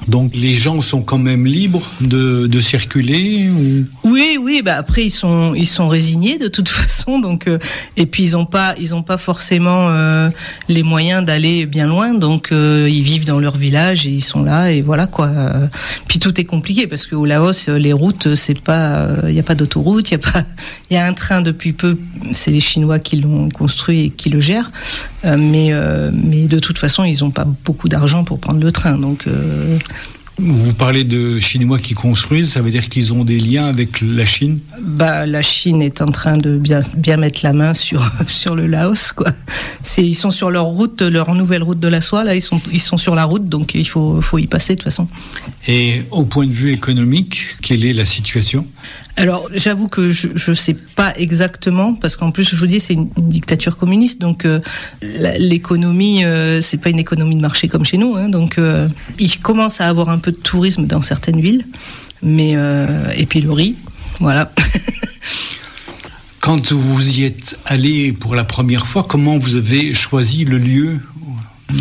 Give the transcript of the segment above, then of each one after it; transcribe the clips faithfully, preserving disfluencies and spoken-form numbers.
Donc les gens sont quand même libres de, de circuler ou... Oui, oui. Bah après ils sont ils sont résignés de toute façon. Donc euh, et puis ils ont pas ils ont pas forcément euh, les moyens d'aller bien loin. Donc euh, ils vivent dans leur village et ils sont là et voilà quoi. Euh, puis tout est compliqué parce qu'au Laos les routes c'est pas il euh, y a pas d'autoroute, il y a pas il y a un train depuis peu. C'est les Chinois qui l'ont construit et qui le gèrent. Euh, mais euh, mais de toute façon ils ont pas beaucoup d'argent pour prendre le train. Donc euh, Vous parlez de Chinois qui construisent, ça veut dire qu'ils ont des liens avec la Chine ? Bah, la Chine est en train de bien, bien mettre la main sur, sur le Laos, quoi. C'est, ils sont sur leur route, leur nouvelle route de la soie, là, ils sont, ils sont sur la route, donc il faut, faut y passer de toute façon. Et au point de vue économique, quelle est la situation ? Alors, j'avoue que je ne sais pas exactement, parce qu'en plus, je vous dis, c'est une, une dictature communiste, donc euh, la, l'économie, euh, c'est pas une économie de marché comme chez nous, hein, donc euh, il commence à avoir un peu de tourisme dans certaines villes, mais euh, et puis le riz, voilà. Quand vous y êtes allé pour la première fois, comment vous avez choisi le lieu d'atterrissage ?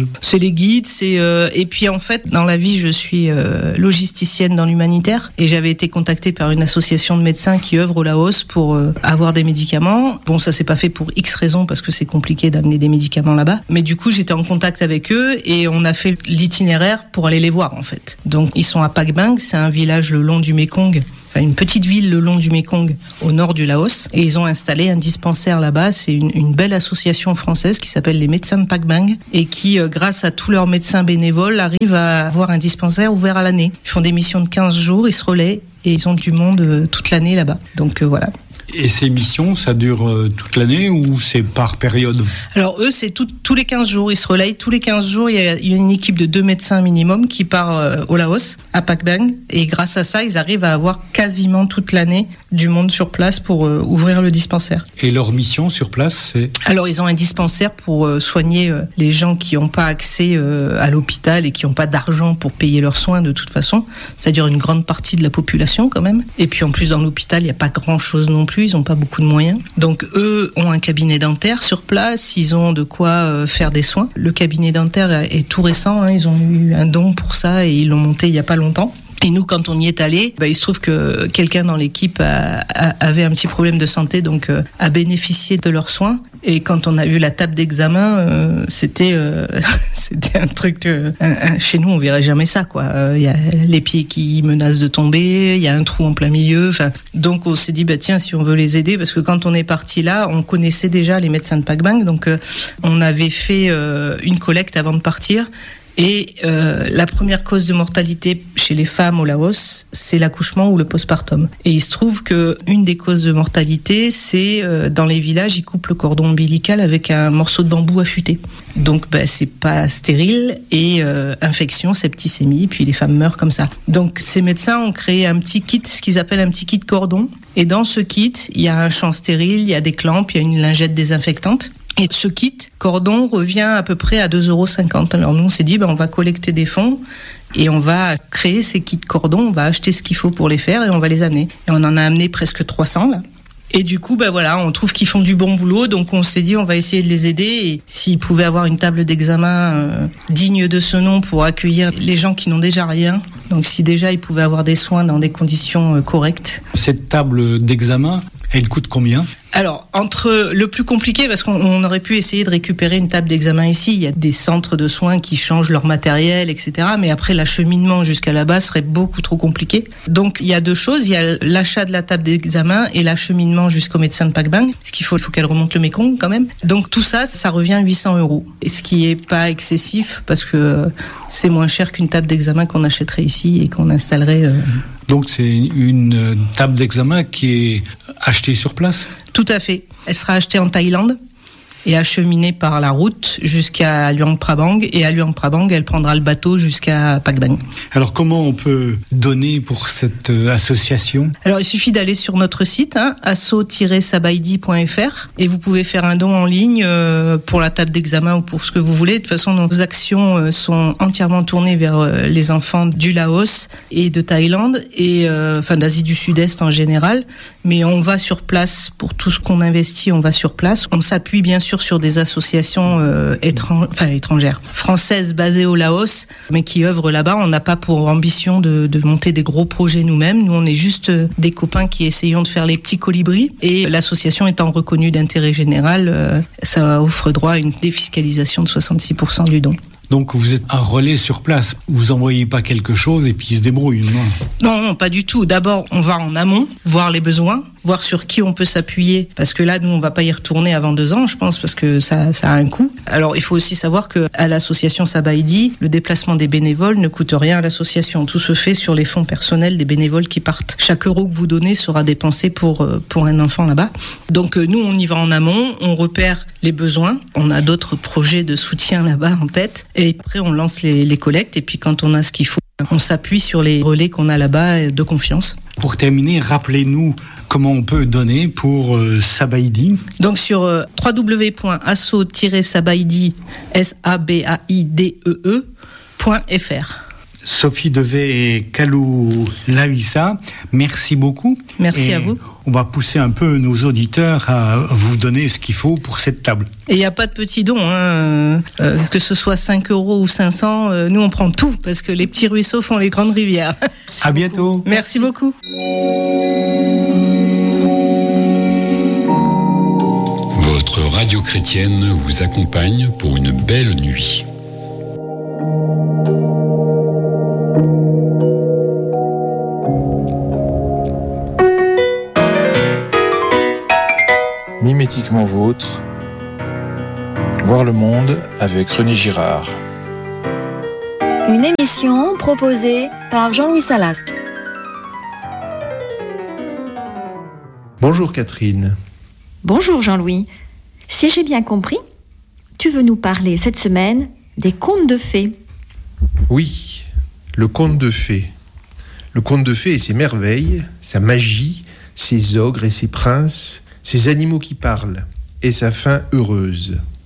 C'est les guides, c'est euh, et puis en fait dans la vie je suis euh, logisticienne dans l'humanitaire et j'avais été contactée par une association de médecins qui œuvre au Laos pour euh, avoir des médicaments. Bon, ça s'est pas fait pour X raisons parce que c'est compliqué d'amener des médicaments là-bas, mais du coup j'étais en contact avec eux et on a fait l'itinéraire pour aller les voir en fait. Donc ils sont à Pak Bang, c'est un village le long du Mekong. Enfin, une petite ville le long du Mekong au nord du Laos et ils ont installé un dispensaire là-bas. C'est une, une belle association française qui s'appelle les médecins de Pak Bang et qui, euh, grâce à tous leurs médecins bénévoles, arrivent à avoir un dispensaire ouvert à l'année. Ils font des missions de quinze jours, ils se relaient et ils ont du monde euh, toute l'année là-bas. Donc euh, voilà. Et ces missions, ça dure euh, toute l'année ou c'est par période ? Alors eux, c'est tout, tous les quinze jours, ils se relayent. Tous les quinze jours, il y a, il y a une équipe de deux médecins minimum qui part euh, au Laos, à Pak Bang. Et grâce à ça, ils arrivent à avoir quasiment toute l'année du monde sur place pour euh, ouvrir le dispensaire. Et leur mission sur place, c'est ? Alors ils ont un dispensaire pour euh, soigner euh, les gens qui n'ont pas accès euh, à l'hôpital et qui n'ont pas d'argent pour payer leurs soins de toute façon. C'est-à-dire une grande partie de la population quand même. Et puis en plus dans l'hôpital, il n'y a pas grand-chose non plus. Ils n'ont pas beaucoup de moyens. Donc eux ont un cabinet dentaire sur place, ils ont de quoi euh, faire des soins. Le cabinet dentaire est tout récent, hein, ils ont eu un don pour ça et ils l'ont monté il n'y a pas longtemps. Et nous, quand on y est allé, bah, il se trouve que quelqu'un dans l'équipe a, a, avait un petit problème de santé, donc euh, a bénéficié de leurs soins. Et quand on a vu la table d'examen, euh, c'était euh, c'était un truc de, un, un, chez nous on verrait jamais ça quoi. Il euh, y a les pieds qui menacent de tomber, il y a un trou en plein milieu. Enfin, donc on s'est dit bah tiens si on veut les aider parce que quand on est parti là, on connaissait déjà les médecins de Pak Bang, donc euh, on avait fait euh, une collecte avant de partir. Et euh, la première cause de mortalité chez les femmes au Laos, c'est l'accouchement ou le postpartum. Et il se trouve que une des causes de mortalité, c'est euh, dans les villages, ils coupent le cordon ombilical avec un morceau de bambou affûté. Donc, bah, c'est pas stérile et euh, infection, septicémie, puis les femmes meurent comme ça. Donc, ces médecins ont créé un petit kit, ce qu'ils appellent un petit kit cordon. Et dans ce kit, il y a un champ stérile, il y a des clampes, il y a une lingette désinfectante. Et ce kit cordon revient à peu près à deux euros cinquante. Alors nous, on s'est dit, ben, on va collecter des fonds et on va créer ces kits cordon, on va acheter ce qu'il faut pour les faire et on va les amener. Et on en a amené presque trois cents là. Et du coup, ben voilà, on trouve qu'ils font du bon boulot, donc on s'est dit on va essayer de les aider. Et s'ils pouvaient avoir une table d'examen euh, digne de ce nom pour accueillir les gens qui n'ont déjà rien, donc si déjà ils pouvaient avoir des soins dans des conditions euh, correctes. Cette table d'examen, elle coûte combien ? Alors, entre le plus compliqué, parce qu'on on aurait pu essayer de récupérer une table d'examen ici, il y a des centres de soins qui changent leur matériel, et cetera. Mais après, l'acheminement jusqu'à là-bas serait beaucoup trop compliqué. Donc, il y a deux choses. Il y a l'achat de la table d'examen et l'acheminement jusqu'au médecin de Pak Bang. Ce qu'il faut, il faut qu'elle remonte le Mekong quand même. Donc, tout ça, ça revient à huit cents euros. Et ce qui est pas excessif, parce que c'est moins cher qu'une table d'examen qu'on achèterait ici et qu'on installerait... Euh... Donc, c'est une table d'examen qui est achetée sur place ? Tout à fait. Elle sera achetée en Thaïlande et acheminée par la route jusqu'à Luang Prabang. Et à Luang Prabang, elle prendra le bateau jusqu'à Pak Bang. Alors, comment on peut donner pour cette euh, association ? Alors, il suffit d'aller sur notre site, hein, asso tiret sabaidi point f r, et vous pouvez faire un don en ligne euh, pour la table d'examen ou pour ce que vous voulez. De toute façon, nos actions euh, sont entièrement tournées vers euh, les enfants du Laos et de Thaïlande, et euh, enfin d'Asie du Sud-Est en général. Mais on va sur place pour tout ce qu'on investit, on va sur place. On s'appuie bien sûr sûr sur des associations euh, étran- enfin, étrangères, françaises basées au Laos, mais qui œuvrent là-bas. On n'a pas pour ambition de, de monter des gros projets nous-mêmes. Nous, on est juste des copains qui essayons de faire les petits colibris. Et l'association étant reconnue d'intérêt général, euh, ça offre droit à une défiscalisation de soixante-six pour cent du don. Donc vous êtes un relais sur place. Vous envoyez pas quelque chose et puis ils se débrouillent, non ? Non, non, pas du tout. D'abord, on va en amont, voir les besoins, voir sur qui on peut s'appuyer. Parce que là, nous, on va pas y retourner avant deux ans, je pense, parce que ça, ça a un coût. Alors, il faut aussi savoir que à l'association Sabaïdi, le déplacement des bénévoles ne coûte rien à l'association. Tout se fait sur les fonds personnels des bénévoles qui partent. Chaque euro que vous donnez sera dépensé pour pour un enfant là-bas. Donc, nous, on y va en amont, on repère les besoins. On a d'autres projets de soutien là-bas en tête. Et après, on lance les, les collectes. Et puis, quand on a ce qu'il faut, on s'appuie sur les relais qu'on a là-bas de confiance. Pour terminer, rappelez-nous comment on peut donner pour euh, Sabaïdi. Donc sur euh, w w w point asso tiret sabaïdi s a b a i d e e point f r. Sophie Devet et Kalou Lavissa, merci beaucoup. Merci et à vous. On va pousser un peu nos auditeurs à vous donner ce qu'il faut pour cette table. Et il n'y a pas de petits dons, hein. euh, que ce soit cinq euros ou cinq cents, euh, nous on prend tout, parce que les petits ruisseaux font les grandes rivières. À bientôt. Merci, Merci beaucoup. Votre radio chrétienne vous accompagne pour une belle nuit. Mimétiquement vôtre, voir le monde avec René Girard. Une émission proposée par Jean-Louis Salasque. Bonjour Catherine. Bonjour Jean-Louis. Si j'ai bien compris, tu veux nous parler cette semaine des contes de fées. Oui, le conte de fées. Le conte de fées et ses merveilles, sa magie, ses ogres et ses princes, ces animaux qui parlent, et sa fin heureuse.